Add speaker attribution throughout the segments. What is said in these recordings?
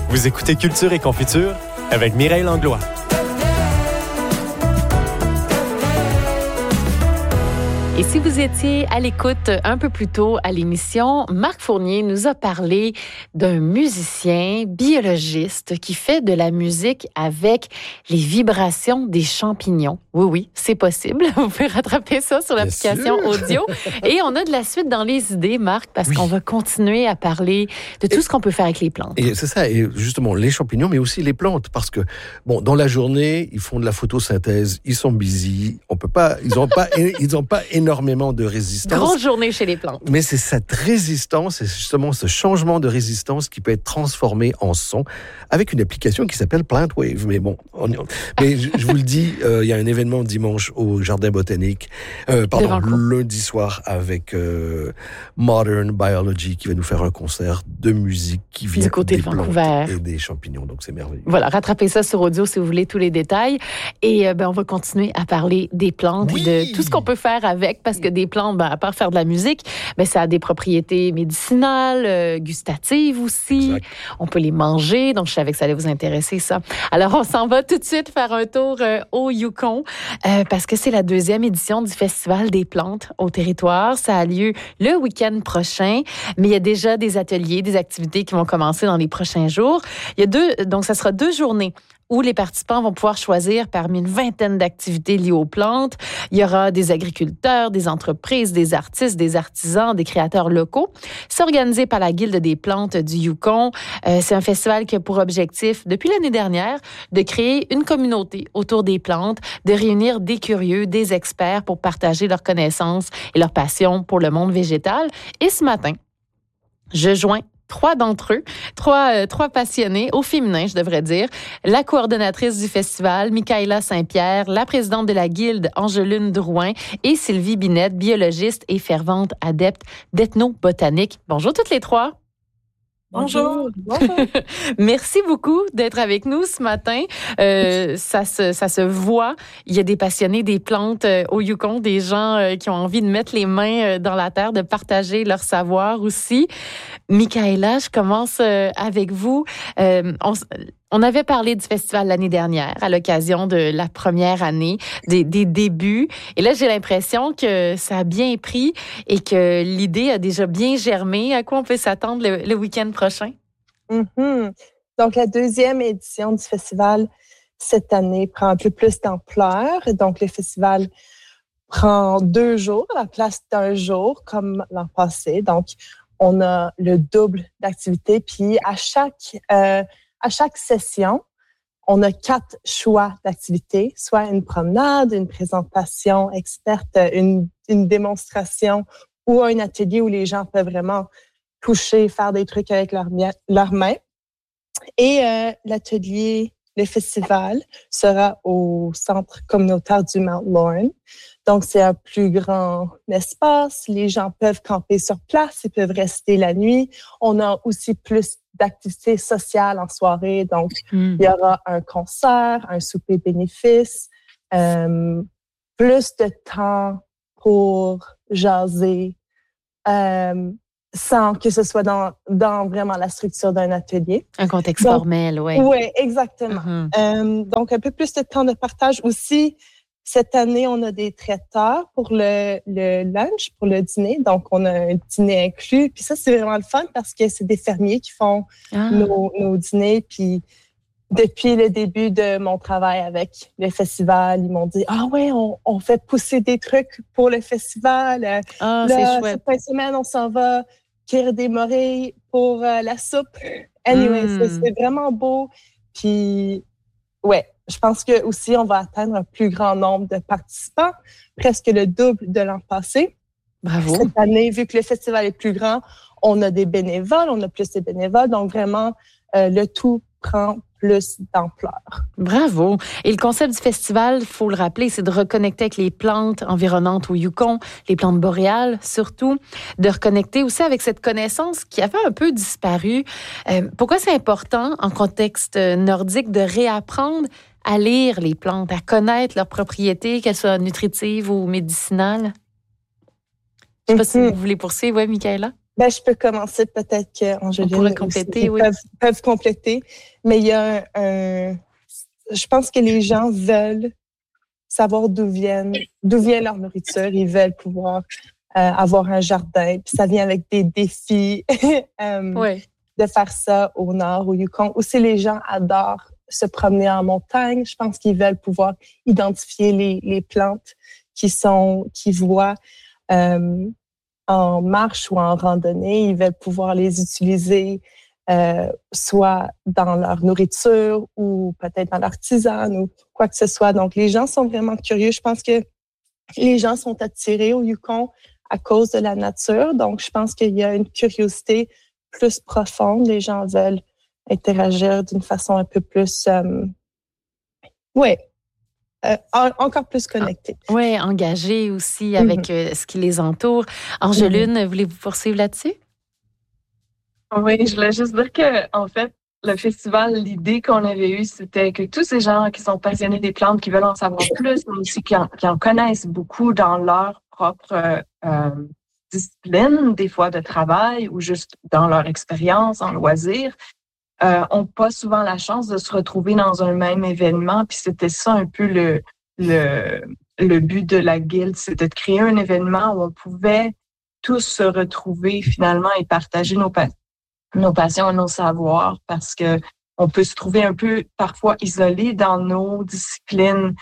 Speaker 1: Vous écoutez Culture et Confiture avec Mireille Langlois.
Speaker 2: Et si vous étiez à l'écoute un peu plus tôt à l'émission, Marc Fournier nous a parlé d'un musicien biologiste qui fait de la musique avec les vibrations des champignons. Oui, c'est possible. Vous pouvez rattraper ça sur l'application audio. Et on a de la suite dans les idées, Marc, parce qu'on va continuer à parler de tout ce qu'on peut faire avec les plantes.
Speaker 3: Et c'est ça, et justement, les champignons, mais aussi les plantes, parce que, bon, dans la journée, ils font de la photosynthèse, ils sont busy, ils n'ont pas énormément de résistance.
Speaker 2: Grosse journée chez les plantes.
Speaker 3: Mais c'est cette résistance, c'est justement ce changement de résistance qui peut être transformé en son avec une application qui s'appelle Plant Wave. Mais bon, je vous le dis, il y a un événement dimanche au Jardin botanique, lundi soir avec Modern Biology qui va nous faire un concert de musique qui vient
Speaker 2: du côté
Speaker 3: des
Speaker 2: de Vancouver
Speaker 3: plantes et des champignons. Donc c'est merveilleux.
Speaker 2: Voilà, rattrapez ça sur audio si vous voulez tous les détails. Et on va continuer à parler des plantes et de tout ce qu'on peut faire avec, parce que des plantes, à part faire de la musique, ça a des propriétés médicinales, gustatives aussi. Exact. On peut les manger, donc je savais que ça allait vous intéresser, ça. Alors, on s'en va tout de suite faire un tour au Yukon, parce que c'est la 2e édition du Festival des plantes au territoire. Ça a lieu le week-end prochain, mais il y a déjà des ateliers, des activités qui vont commencer dans les prochains jours. Donc ça sera 2 journées où les participants vont pouvoir choisir parmi une vingtaine d'activités liées aux plantes. Il y aura des agriculteurs, des entreprises, des artistes, des artisans, des créateurs locaux. C'est organisé par la Guilde des plantes du Yukon. C'est un festival qui a pour objectif, depuis l'année dernière, de créer une communauté autour des plantes, de réunir des curieux, des experts pour partager leurs connaissances et leur passion pour le monde végétal. Et ce matin, je joins 3 d'entre eux, 3 passionnés, au féminin, je devrais dire. La coordonnatrice du festival, Michaela Saint-Pierre, la présidente de la Guilde, Angeline Drouin, et Sylvie Binette, biologiste et fervente adepte d'ethnobotanique. Bonjour toutes les 3.
Speaker 4: Bonjour.
Speaker 2: Merci beaucoup d'être avec nous ce matin. Ça se voit. Il y a des passionnés des plantes au Yukon, des gens qui ont envie de mettre les mains dans la terre, de partager leur savoir aussi. Michaela, je commence avec vous. On avait parlé du festival l'année dernière à l'occasion de la première année, des débuts. Et là, j'ai l'impression que ça a bien pris et que l'idée a déjà bien germé. À quoi on peut s'attendre le week-end prochain?
Speaker 4: Mm-hmm. Donc, la 2e édition du festival cette année prend un peu plus d'ampleur. Donc, le festival prend 2 jours à la place d'1 jour, comme l'an passé. Donc, on a le double d'activités. Puis, à chaque session, on a 4 choix d'activités, soit une promenade, une présentation experte, une démonstration ou un atelier où les gens peuvent vraiment toucher, faire des trucs avec leurs mains. Et l'atelier, le festival sera au centre communautaire du Mount Lorne. Donc, c'est un plus grand espace. Les gens peuvent camper sur place, ils peuvent rester la nuit. On a aussi plus d'activités sociales en soirée. Donc, il y aura un concert, un souper bénéfice, plus de temps pour jaser, sans que ce soit dans vraiment la structure d'un atelier.
Speaker 2: Un contexte formel, oui.
Speaker 4: Oui, exactement. Mm-hmm. Donc, un peu plus de temps de partage aussi. Cette année, on a des traiteurs pour le lunch, pour le dîner. Donc, on a un dîner inclus. Puis ça, c'est vraiment le fun parce que c'est des fermiers qui font nos dîners. Puis depuis le début de mon travail avec le festival, ils m'ont dit « Ah ouais, on fait pousser des trucs pour le festival.
Speaker 2: C'est chouette.
Speaker 4: Cette fin de semaine, on s'en va cueillir des morilles pour la soupe. » Anyway, c'est vraiment beau. Puis, ouais. Je pense que aussi on va atteindre un plus grand nombre de participants, presque le double de l'an passé.
Speaker 2: Bravo.
Speaker 4: Cette année, vu que le festival est plus grand, on a des bénévoles, on a plus de bénévoles. Donc vraiment, le tout prend plus d'ampleur.
Speaker 2: Bravo. Et le concept du festival, il faut le rappeler, c'est de reconnecter avec les plantes environnantes au Yukon, les plantes boréales surtout, de reconnecter aussi avec cette connaissance qui avait un peu disparu. Pourquoi c'est important en contexte nordique de réapprendre à lire les plantes, à connaître leurs propriétés, qu'elles soient nutritives ou médicinales? Je ne sais pas si vous voulez poursuivre, oui, Michaela?
Speaker 4: Je peux commencer peut-être qu'Angéline
Speaker 2: on pourrait compléter, oui.
Speaker 4: peuvent compléter, mais il y a je pense que les gens veulent savoir d'où vient leur nourriture. Ils veulent pouvoir avoir un jardin. Puis ça vient avec des défis de faire ça au nord, au Yukon. Aussi, les gens adorent se promener en montagne. Je pense qu'ils veulent pouvoir identifier les plantes qu'ils voient en marche ou en randonnée. Ils veulent pouvoir les utiliser soit dans leur nourriture ou peut-être dans leur tisane ou quoi que ce soit. Donc, les gens sont vraiment curieux. Je pense que les gens sont attirés au Yukon à cause de la nature. Donc, je pense qu'il y a une curiosité plus profonde. Les gens veulent interagir d'une façon un peu plus... encore plus connectée.
Speaker 2: Oui, engagée aussi avec ce qui les entoure. Angéline, voulez-vous poursuivre là-dessus?
Speaker 5: Oui, je voulais juste dire que, en fait, le festival, l'idée qu'on avait eue, c'était que tous ces gens qui sont passionnés des plantes, qui veulent en savoir plus, mais aussi qui en connaissent beaucoup dans leur propre discipline, des fois de travail ou juste dans leur expérience, en loisir, ont pas souvent la chance de se retrouver dans un même événement. Puis c'était ça un peu le but de la guilde, c'était de créer un événement où on pouvait tous se retrouver finalement et partager nos passions et nos savoirs, parce que on peut se trouver un peu parfois isolé dans nos disciplines.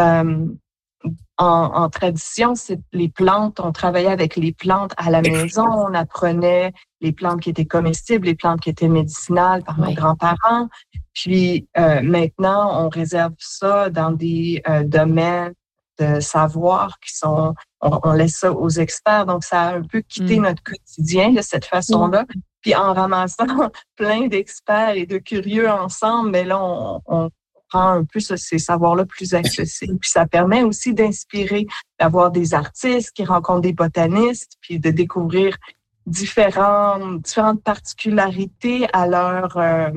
Speaker 5: En tradition, c'est les plantes. On travaillait avec les plantes à la maison. On apprenait les plantes qui étaient comestibles, les plantes qui étaient médicinales par nos grands-parents. Puis maintenant, on réserve ça dans des domaines de savoir qui sont... On laisse ça aux experts. Donc, ça a un peu quitté notre quotidien de cette façon-là. Puis en ramassant plein d'experts et de curieux ensemble, mais là, on rend un peu ces savoirs-là plus accessibles. Puis ça permet aussi d'inspirer, d'avoir des artistes qui rencontrent des botanistes, puis de découvrir différentes particularités à leur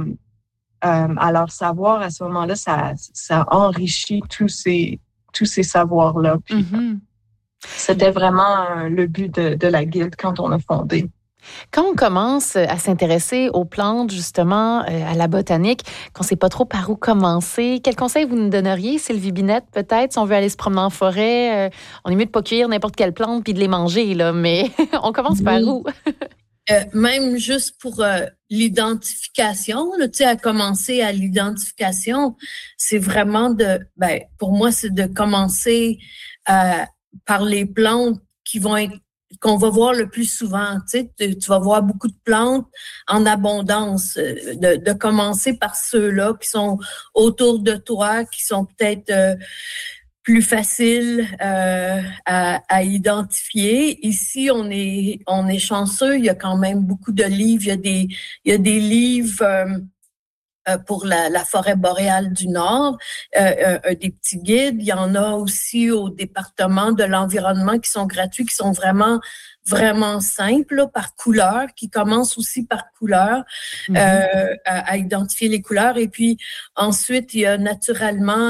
Speaker 5: savoir. À ce moment-là, ça enrichit tous ces savoirs-là. Puis c'était vraiment le but de la guilde quand on a fondé.
Speaker 2: Quand on commence à s'intéresser aux plantes, justement, à la botanique, qu'on ne sait pas trop par où commencer, quels conseils vous nous donneriez, Sylvie Binette, peut-être, si on veut aller se promener en forêt? On est mieux de ne pas cueillir n'importe quelle plante puis de les manger, là, mais on commence par où?
Speaker 6: Même juste pour l'identification, là, tu sais, à commencer à l'identification, c'est vraiment pour moi, c'est de commencer par les plantes qu'on va voir le plus souvent. Tu sais, tu vas voir beaucoup de plantes en abondance. De commencer par ceux-là qui sont autour de toi, qui sont peut-être plus faciles à identifier. Ici, on est chanceux. Il y a quand même beaucoup de livres. Il y a des livres pour la forêt boréale du Nord, des petits guides. Il y en a aussi au département de l'environnement qui sont gratuits, qui sont vraiment, vraiment simples, là, par couleur, qui commencent aussi par couleur, à identifier les couleurs. Et puis, ensuite, il y a naturellement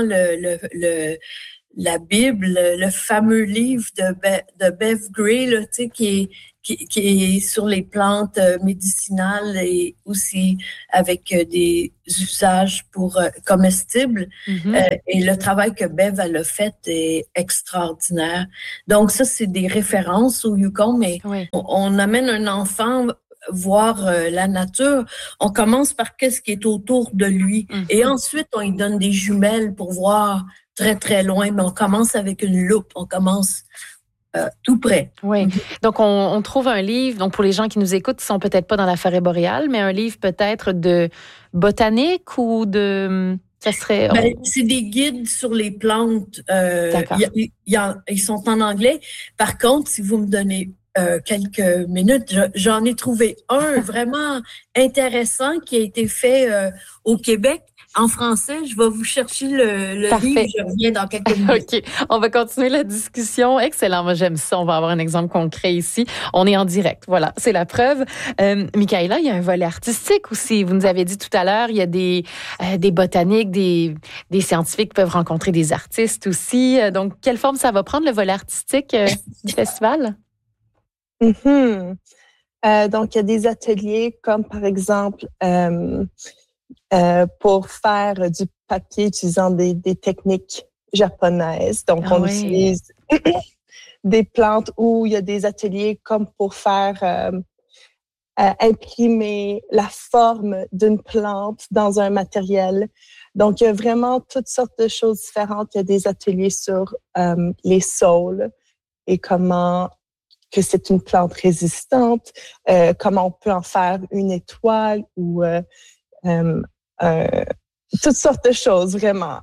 Speaker 6: la Bible, le fameux livre de Bev Gray, là, tu sais, qui est sur les plantes médicinales et aussi avec des usages pour comestibles. Et le travail que Bev elle a fait est extraordinaire. Donc ça, c'est des références au Yukon, mais on amène un enfant voir la nature. On commence par qu'est-ce qui est autour de lui. Et ensuite, on lui donne des jumelles pour voir très, très loin. Mais on commence avec une loupe. On commence tout près.
Speaker 2: Oui. Donc, on trouve un livre, donc pour les gens qui nous écoutent, qui sont peut-être pas dans la forêt boréale, mais un livre peut-être de botanique ou de... Ça serait...
Speaker 6: c'est des guides sur les plantes.
Speaker 2: D'accord.
Speaker 6: Ils sont en anglais. Par contre, si vous me donnez quelques minutes, j'en ai trouvé un vraiment intéressant qui a été fait au Québec. En français, je vais vous chercher le livre. Je reviens dans quelques minutes.
Speaker 2: OK. On va continuer la discussion. Excellent. Moi, j'aime ça. On va avoir un exemple concret ici. On est en direct. Voilà. C'est la preuve. Michaëla, il y a un volet artistique aussi. Vous nous avez dit tout à l'heure, il y a des botaniques, des scientifiques qui peuvent rencontrer des artistes aussi. Donc, quelle forme ça va prendre, le volet artistique du festival?
Speaker 4: Donc, il y a des ateliers comme, par exemple, pour faire du papier utilisant des techniques japonaises. Donc, on utilise des plantes, ou il y a des ateliers comme pour faire imprimer la forme d'une plante dans un matériel. Donc, il y a vraiment toutes sortes de choses différentes. Il y a des ateliers sur les saules et comment que c'est une plante résistante, comment on peut en faire une étoile ou toutes sortes de choses, vraiment.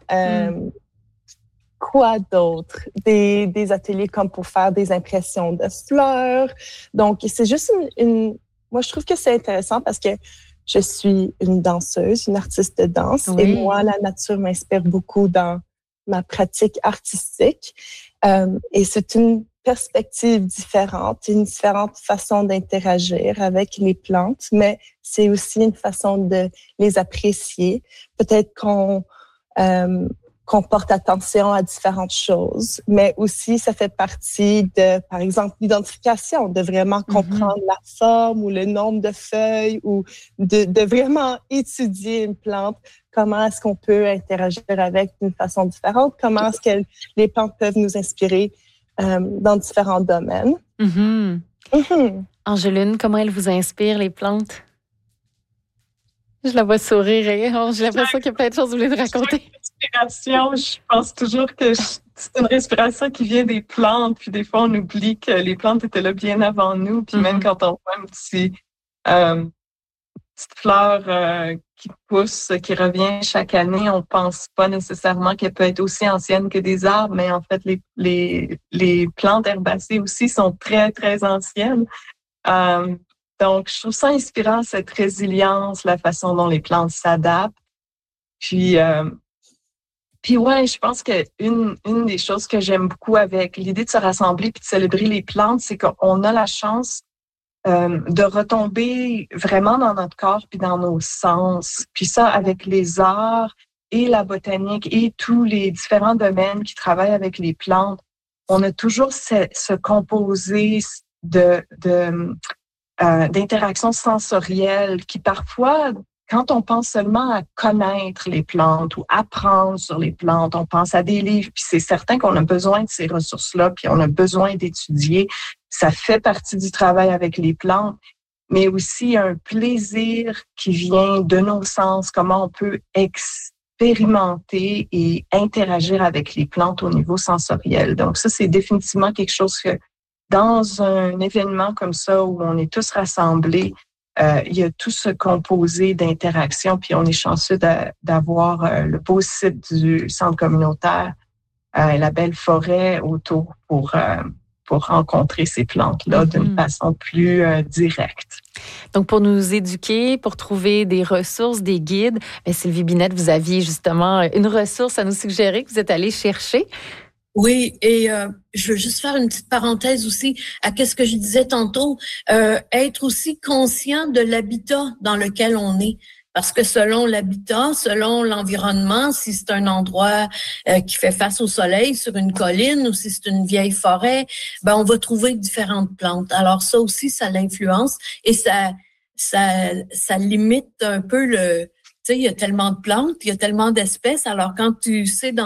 Speaker 4: Quoi d'autre? Des ateliers comme pour faire des impressions de fleurs. Donc, c'est juste moi, je trouve que c'est intéressant parce que je suis une danseuse, une artiste de danse. Oui. Et moi, la nature m'inspire beaucoup dans ma pratique artistique. Et c'est une perspective différente, une différente façon d'interagir avec les plantes, mais c'est aussi une façon de les apprécier. Peut-être qu'on porte attention à différentes choses, mais aussi ça fait partie de, par exemple, l'identification, de vraiment comprendre la forme ou le nombre de feuilles ou de vraiment étudier une plante. Comment est-ce qu'on peut interagir avec d'une façon différente? Comment est-ce que les plantes peuvent nous inspirer dans différents domaines?
Speaker 2: Angeline, comment elles vous inspirent, les plantes? Je la vois sourire et j'ai l'impression qu'il y a plein de choses que vous voulez nous raconter.
Speaker 5: Respiration, je pense toujours que c'est une respiration qui vient des plantes, puis des fois on oublie que les plantes étaient là bien avant nous, puis même quand on voit une petite fleur qui pousse, qui revient chaque année, on pense pas nécessairement qu'elle peut être aussi ancienne que des arbres, mais en fait les plantes herbacées aussi sont très, très anciennes. Donc, je trouve ça inspirant, cette résilience, la façon dont les plantes s'adaptent. Puis ouais, je pense que une des choses que j'aime beaucoup avec l'idée de se rassembler puis de célébrer les plantes, c'est qu'on a la chance de retomber vraiment dans notre corps puis dans nos sens. Puis ça, avec les arts et la botanique et tous les différents domaines qui travaillent avec les plantes, on a toujours ce composé d'interactions sensorielles qui parfois, quand on pense seulement à connaître les plantes ou apprendre sur les plantes, on pense à des livres, puis c'est certain qu'on a besoin de ces ressources-là, puis on a besoin d'étudier. Ça fait partie du travail avec les plantes, mais aussi un plaisir qui vient de nos sens, comment on peut expérimenter et interagir avec les plantes au niveau sensoriel. Donc ça, c'est définitivement quelque chose que dans un événement comme ça où on est tous rassemblés, il y a tout ce composé d'interaction, puis on est chanceux d'avoir le beau site du centre communautaire, la belle forêt autour pour rencontrer ces plantes-là d'une façon plus directe.
Speaker 2: Donc, pour nous éduquer, pour trouver des ressources, des guides, Sylvie Binette, vous aviez justement une ressource à nous suggérer que vous êtes allée chercher.
Speaker 6: Oui, et je veux juste faire une petite parenthèse aussi à ce que je disais tantôt, être aussi conscient de l'habitat dans lequel on est. Parce que selon l'habitat, selon l'environnement, si c'est un endroit qui fait face au soleil sur une colline ou si c'est une vieille forêt, on va trouver différentes plantes. Alors ça aussi, ça l'influence et ça limite un peu le... Tu sais, il y a tellement de plantes, il y a tellement d'espèces. Alors quand tu sais